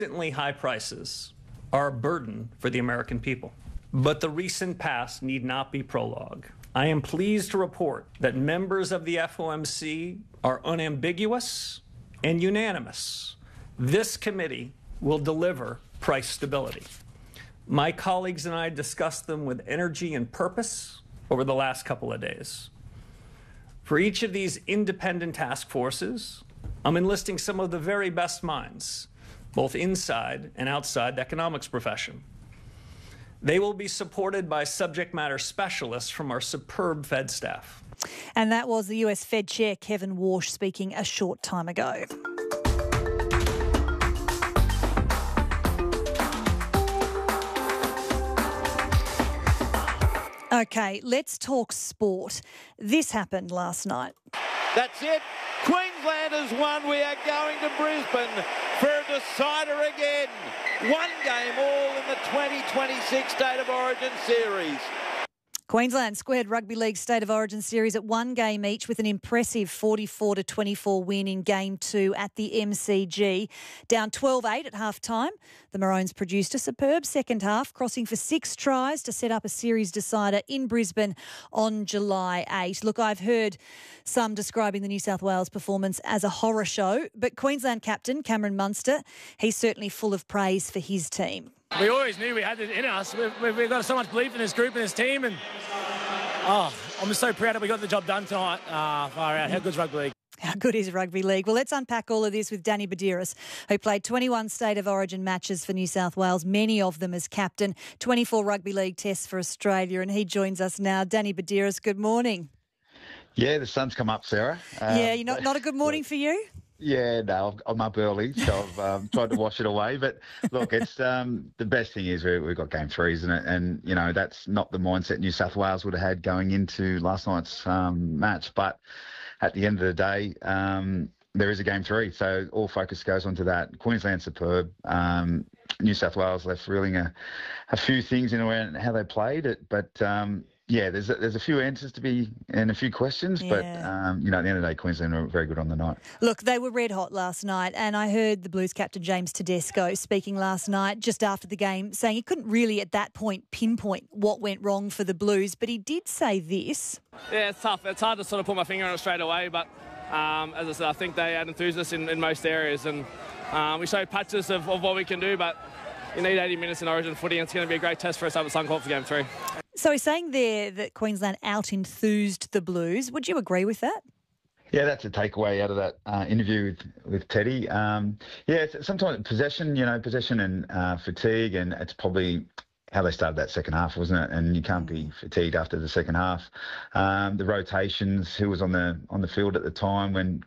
Consistently high prices are a burden for the American people. But the recent past need not be prologue. I am pleased to report that members of the FOMC are unambiguous and unanimous. This committee will deliver price stability. My colleagues and I discussed them with energy and purpose over the last couple of days. For each of these independent task forces, I'm enlisting some of the very best minds, both inside and outside the economics profession. They will be supported by subject matter specialists from our superb Fed staff. And that was the US Fed Chair Kevin Warsh speaking a short time ago. Okay, let's talk sport. This happened last night. That's it. Queensland has won. We are going to Brisbane for a decider again. One game all in the 2026 State of Origin series. Queensland squared Rugby League State of Origin series at one game each with an impressive 44-24 win in Game 2 at the MCG. Down 12-8 at half-time, the Maroons produced a superb second half, crossing for 6 tries to set up a series decider in Brisbane on July 8. Look, I've heard some describing the New South Wales performance as a horror show, but Queensland captain Cameron Munster, he's certainly full of praise for his team. We always knew we had it in us. We've got so much belief in this group and this team, and I'm just so proud that we got the job done tonight. Far out. How good's rugby league? How good is rugby league? Well, let's unpack all of this with Danny Badiris, who played 21 State of Origin matches for New South Wales, many of them as captain, 24 rugby league tests for Australia, and he joins us now. Danny Badiris, good morning. Yeah, the sun's come up, Sarah. Not a good morning for you? Yeah, no, I'm up early, so I've tried to wash it away. But look, it's the best thing is we've got Game 3, isn't it? And, you know, that's not the mindset New South Wales would have had going into last night's match. But at the end of the day, there is a Game 3, so all focus goes onto that. Queensland superb. New South Wales left reeling a few things in around how they played it, but yeah, there's a few answers to be and a few questions, but at the end of the day, Queensland were very good on the night. Look, they were red hot last night, and I heard the Blues captain James Tedesco speaking last night just after the game, saying he couldn't really at that point pinpoint what went wrong for the Blues, but he did say this. Yeah, it's tough. It's hard to sort of put my finger on it straight away, but as I said, I think they had enthusiasm in most areas, and we showed patches of what we can do, but you need 80 minutes in Origin footy, and it's going to be a great test for us up at Suncorp for Game 3. So he's saying there that Queensland out-enthused the Blues. Would you agree with that? Yeah, that's a takeaway out of that interview with Teddy. Sometimes possession and fatigue, and it's probably how they started that second half, wasn't it? And you can't be fatigued after the second half. The rotations, who was on the field at the time when,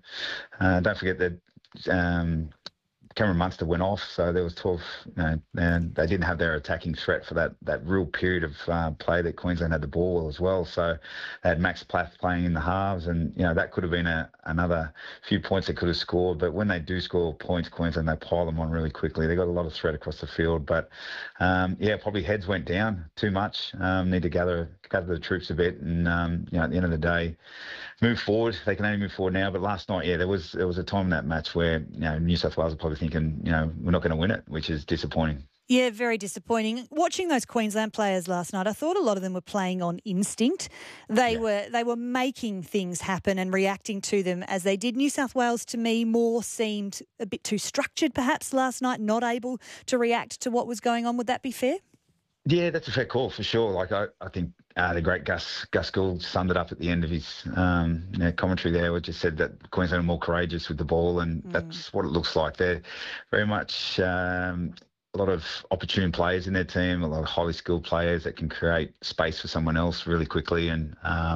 don't forget that Cameron Munster went off, so there was 12, and they didn't have their attacking threat for that real period of play that Queensland had the ball as well. So they had Max Plath playing in the halves, and that could have been another few points they could have scored. But when they do score points, Queensland, they pile them on really quickly. They got a lot of threat across the field, but probably heads went down too much. Need to gather the troops a bit, and at the end of the day, move forward. They can only move forward now. But last night, there was a time in that match where New South Wales are probably thinking, we're not going to win it, which is disappointing. Yeah, very disappointing. Watching those Queensland players last night, I thought a lot of them were playing on instinct. They were making things happen and reacting to them as they did. New South Wales, to me, more seemed a bit too structured perhaps last night, not able to react to what was going on. Would that be fair? Yeah, that's a fair call for sure. Like I think the great Gus Gould summed it up at the end of his commentary there, which just said that Queensland are more courageous with the ball, and that's what it looks like. They're very much a lot of opportune players in their team, a lot of highly skilled players that can create space for someone else really quickly. And,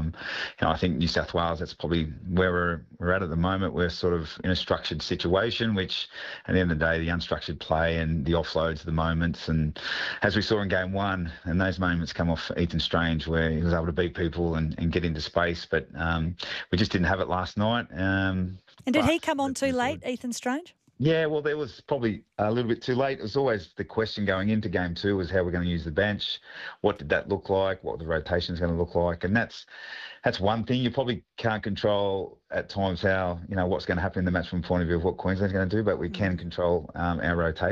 I think New South Wales, that's probably where we're at the moment. We're sort of in a structured situation, which at the end of the day, the unstructured play and the offloads, the moments, and as we saw in Game 1, and those moments come off Ethan Strange where he was able to beat people and get into space. But we just didn't have it last night. And did he come on too late, Ethan Strange? Yeah, well, there was probably a little bit too late. It was always the question going into game 2 was how we're going to use the bench. What did that look like? What the rotation is going to look like? And that's one thing. You probably can't control at times how, what's going to happen in the match from the point of view of what Queensland's going to do, but we can control our rotation.